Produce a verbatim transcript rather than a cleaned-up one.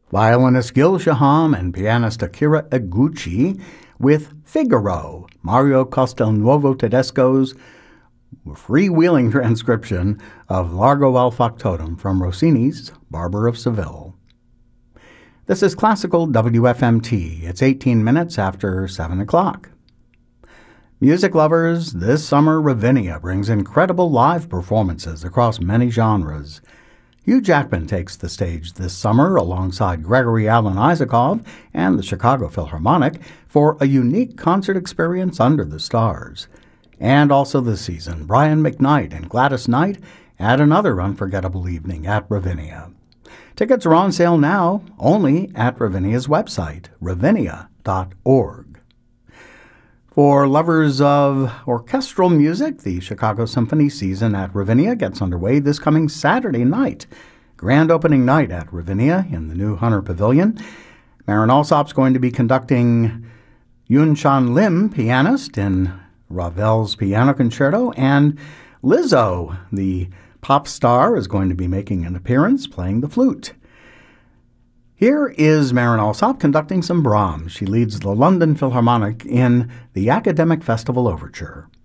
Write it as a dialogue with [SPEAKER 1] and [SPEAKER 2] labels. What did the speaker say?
[SPEAKER 1] Violinist Gil Shaham and pianist Akira Eguchi with Figaro, Mario Castelnuovo Tedesco's freewheeling transcription of Largo al Factotum from Rossini's Barber of Seville. This is Classical W F M T. It's eighteen minutes after seven o'clock. Music lovers, this summer Ravinia brings incredible live performances across many genres. Hugh Jackman takes the stage this summer alongside Gregory Alan Isakov and the Chicago Philharmonic for a unique concert experience under the stars. And also this season, Brian McKnight and Gladys Knight add another unforgettable evening at Ravinia. Tickets are on sale now, only at Ravinia's website, ravinia dot org. For lovers of orchestral music, the Chicago Symphony season at Ravinia gets underway this coming Saturday night. Grand opening night at Ravinia in the new Hunter Pavilion. Marin Alsop's going to be conducting Yoon Chan Lim, pianist, in Ravel's Piano Concerto, and Lizzo, the pop star, is going to be making an appearance playing the flute. Here is Marin Alsop conducting some Brahms. She leads the London Philharmonic in the Academic Festival Overture.